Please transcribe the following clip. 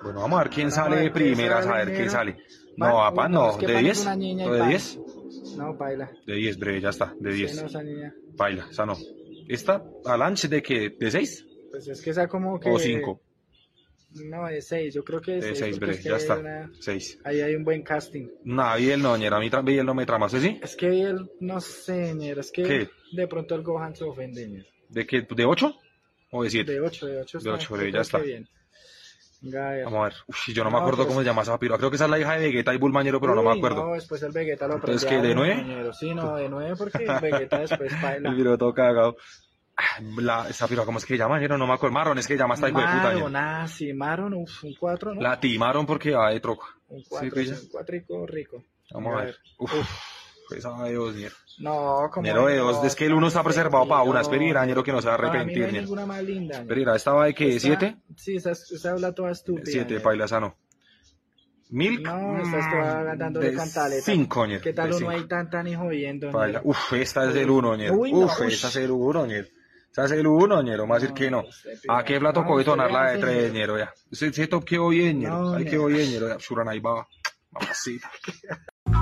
Bueno, vamos a ver quién Vamos a sale ver de quién primeras, a sale, ver quién mira. sale. Pan, No, uy, papá, no, no. es que ¿De Pan es 10? una niña y ¿O de Pan. 10? No, baila. De 10, breve, ya está, de Sí, 10. no, esa niña. Baila, esa no. ¿Esta, Alanche, de qué? ¿De 6? Pues es que esa como ¿O que. 5? No, de 6. Yo creo que de De 6 6, porque breve, es que ya ahí hay, está. 6. ahí hay un buen casting. Nah, Biel no, ñera, a mí Biel no me trama, ¿sí? Es que él, no sé, ñero, es que ¿Qué? de pronto el Gohan se ofende, ñero. ¿De qué? ¿De 8? ¿O de 7? De 8 De está, 8, yo breve, ya creo que está. bien. Venga, a ver. Vamos a ver. Uy, yo no me No, acuerdo pues. cómo se llama esa piroa. Creo que esa es la hija de Vegeta y Bulmañero, pero no me Uy, acuerdo. no, después el Vegeta lo Entonces, prende ¿qué? a ¿De uno, 9? ñero. Sí, no, de 9 porque el Vegeta después baila. El piro todo cagado. Esa piroa, ¿cómo es que llama, ñero? No me acuerdo. Marron es que llama esta hijo de puta, ñero. Maron, ah, sí, Maron, uf, un 4, ¿no? La timaron porque va de troco. Un ¿Sí, 4, pilla? un 4 rico. Vamos Venga, a ver. Uf, esa de 2, ñero. No, como Ñero de 2. Es que el 1 está preservado para una. Espera, ñero, que no se va a Para mí no arrepentir, hay ñero. ninguna más linda. ñero. Espera, ¿estaba de qué? Esta- ¿7? Sí, esa habla toda estúpida. 7, ñero. paila, esa no. ¿Milk? No, estás toda dándole de cantaleta. 5, ñero. ¿Qué tal de uno 5. ahí tan y jodiendo, Paila. ñero? Uf, esta es el 1, ñero. Uy, no, Uf, uy. esa es el 1, ñero. Esa es el 1, ñero. Más decir que no. ¿A qué plato No, coge usted tonar le la de hace, 3, ñero. ñero? Ya. Se top quedó bien, ñero. No, Ahí ñero. quedó bien, ñero. Suran ahí va. Mamacita.